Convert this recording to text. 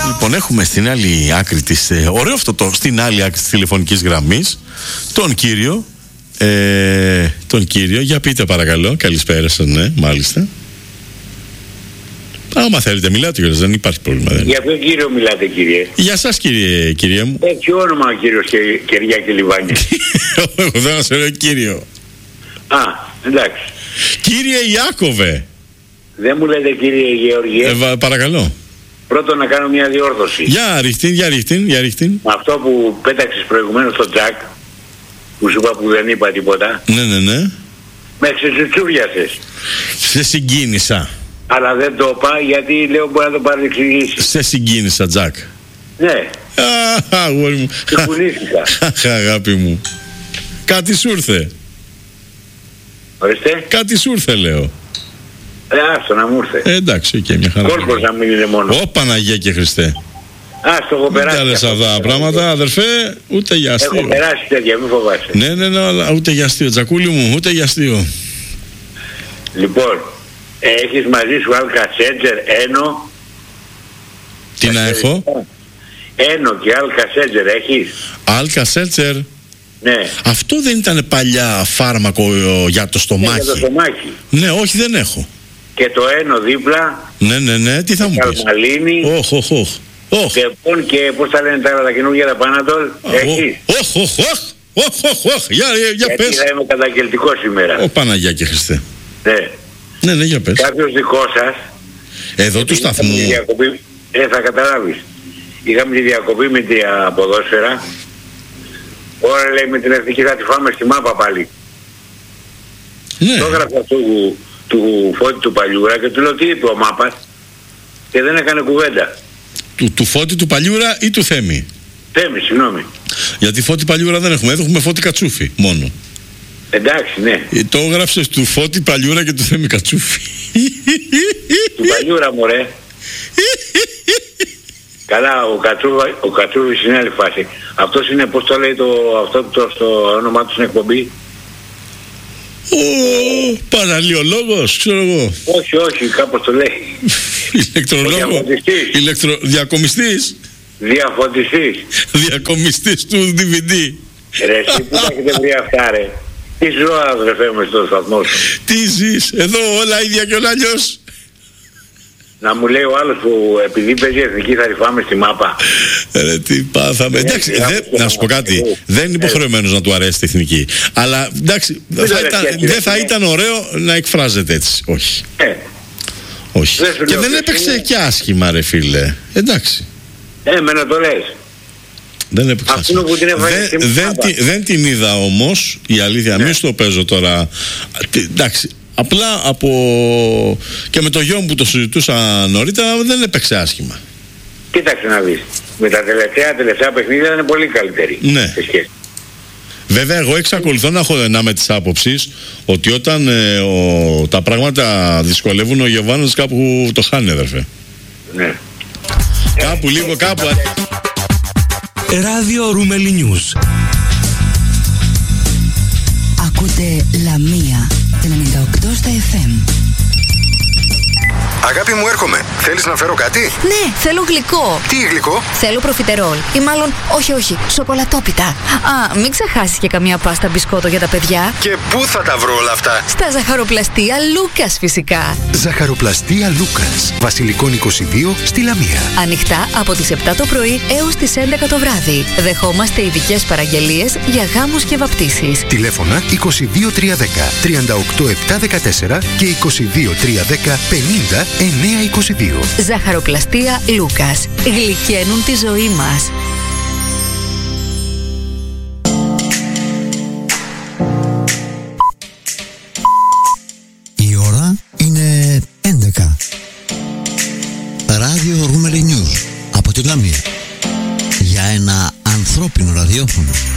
Λοιπόν, έχουμε στην άλλη άκρη της, ωραίο αυτό στην άλλη άκρη της τηλεφωνικής γραμμής, τον κύριο, για πείτε παρακαλώ, καλησπέρα σας, ναι, μάλιστα. Άμα θέλετε, μιλάτε κιόλας, δεν υπάρχει πρόβλημα. Για ποιο κύριο μιλάτε, κύριε? Για σας, κύριε μου. Έχει όνομα ο κύριος Κυριάκη Λιβάνη. Εγώ δεν σας λέω κύριο. Α, εντάξει. Κύριε Ιάκωβε. Δεν μου λέτε κύριε Γεωργίε? Παρακαλώ. Πρώτον να κάνω μια διόρθωση. Για ρίχτην. Αυτό που πέταξες προηγουμένως στο Τζακ, που σου είπα που δεν είπα τίποτα. Ναι. Με ξετσουτσούριασες. Σε συγκίνησα. Αλλά δεν το είπα γιατί λέω μπορεί να το παρεξηγήσεις. Σε συγκίνησα, Τζακ. Ναι. Αγόρι μου. Σε πουλήθηκα. Αγάπη μου. Κάτι σου ήρθε. Ορίστε. Κάτι σου ήρθε, λέω. Άστο να μου ήρθε. Εντάξει, και μια χαρά. Κόλπος να μην είναι μόνο. Ω Παναγία και Χριστέ. Άστο, έχω περάσει. Μην τα λες αυτά πράγματα, αδερφέ, ούτε για αστείο. Έχω περάσει τέτοια, μην φοβάσαι. Ναι, αλλά ούτε για αστείο, Τζακούλη μου, ούτε για αστείο. Λοιπόν, έχεις μαζί σου Αλκασέτζερ, Ένο? Τι να έχω? Ένο και Αλκασέτζερ έχεις? Αλκασέτζερ. Ναι. Αυτό δεν ήταν παλιά φάρμακο για το στομάχι? Για το στομάχι. Ναι, όχι, δεν έχω. Και το Ένο δίπλα. Ναι, τι θα μου πεις? Καλμαλίνη. Λοιπόν, και πώς τα λένε τα καινούργια τα Πανατόλ? Έχεις? Για πες. Γιατί θα είμαι καταγγελτικό σήμερα. Ω Παναγιά και Χριστέ. Ναι, για πες. Κάποιος δικό σας εδώ του σταθμού. Θα καταλάβεις. Είχαμε τη διακοπή με τη ποδόσφαιρα. Ωραία, λέει, με την εθνική θα τη φάμε στη μάπα πάλι. Ναι. Το έγραφα του Φώτη του Παλιούρα και του λέω τι είπε ο μάπας και δεν έκανε κουβέντα. Του Φώτη του Παλιούρα ή του Θέμη? Θέμη, συγγνώμη. Γιατί Φώτη Παλιούρα δεν έχουμε, έχουμε Φώτη Κατσούφι μόνο. Εντάξει, ναι. Το έγραψες του Φώτη Παλιούρα και του Θέμη Κατσούφι. Του Παλιούρα, μωρέ. Καλά, ο Κατσούφης είναι άλλη φάση. Αυτός είναι, πώς το λέει στο όνομά του στην εκπομπή? Παραλιολόγος, ξέρω εγώ. Όχι, κάπως το λέει. Ηλεκτρολόγο. Διακομιστής. Διαφωτιστής. Διακομιστής του DVD. Ρε εσύ που τα έχετε βρει αυτά, ρε? Τι ζω, αδερφέ μου, στο σταθμό σου? Τι ζεις, εδώ όλα ίδια και όλα αλλιώς. Να μου λέει ο άλλος που επειδή παίζει εθνική θα ρυφάμε στη μάπα. Ρε τι πάθαμε. Εντάξει, να σου πω κάτι. Δεν είναι υποχρεωμένος να του αρέσει η εθνική. Αλλά εντάξει, δεν θα ήταν ωραίο να εκφράζεται έτσι. Όχι. Και δεν έπαιξε και άσχημα, ρε φίλε. Εντάξει. Εμένα το λες. Δεν έπαιξε άσχημα. Δεν την είδα όμως, η αλήθεια. Μη στο παίζω τώρα. Εντάξει. Απλά και με το γιο μου που το συζητούσα νωρίτερα δεν έπαιξε άσχημα. Κοίταξε να δεις. Με τα τελευταία παιχνίδια είναι πολύ καλύτερη. Ναι. Βέβαια εγώ εξακολουθώ να είμαι της άποψης ότι όταν τα πράγματα δυσκολεύουν ο Γιωβάνος κάπου το χάνει, αδερφέ. Ναι. Κάπου. Ράδιο Ρούμελι News. Ακούτε Λαμία 98 στα FM. Αγάπη μου, έρχομαι. Θέλεις να φέρω κάτι? Ναι, θέλω γλυκό. Τι γλυκό? Θέλω προφιτερόλ. Ή μάλλον, όχι, σοκολατόπιτα. Α, μην ξεχάσεις και καμία πάστα μπισκότο για τα παιδιά. Και πού θα τα βρω όλα αυτά? Στα ζαχαροπλαστεία Λούκας, φυσικά. Ζαχαροπλαστεία Λούκας. Βασιλικών 22 στη Λαμία. Ανοιχτά από τις 7 το πρωί έως τις 11 το βράδυ. Δεχόμαστε ειδικές παραγγελίες για γάμους και βαπτίσεις. Τηλέφωνα 22310 38714 και 22310 50 922. Ζαχαροπλαστεία Λούκας. Γλυκαίνουν τη ζωή μας. Η ώρα είναι 11. Ράδιο Ρούμελι News από τη Λαμία. Για ένα ανθρώπινο ραδιόφωνο.